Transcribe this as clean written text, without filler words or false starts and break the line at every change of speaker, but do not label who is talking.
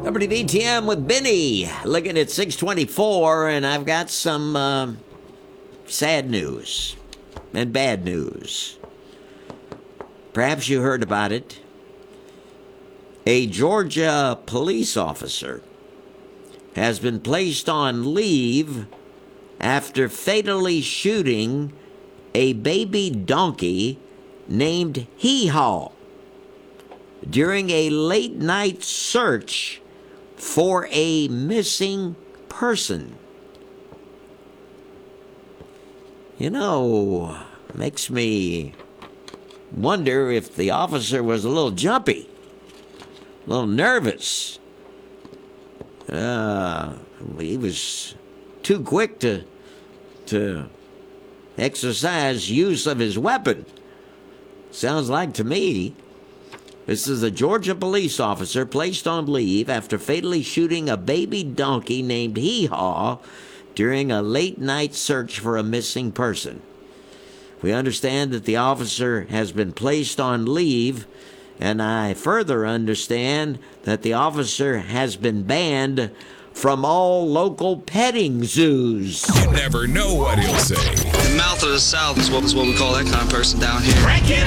WBTM with Benny, looking at 624, and I've got some sad news and bad news. Perhaps you heard about it. A Georgia police officer has been placed on leave after fatally shooting a baby donkey named Hee Haw during a late-night search for a missing person. You know, makes me wonder if the officer was a little jumpy, a little nervous. He was too quick to exercise use of his weapon. Sounds like to me. This is a Georgia police officer placed on leave after fatally shooting a baby donkey named Hee Haw during a late-night search for a missing person. We understand that the officer has been placed on leave, and I further understand that the officer has been banned from all local petting zoos.
You never know what he'll say.
The mouth of the South is what we call that kind of person down here.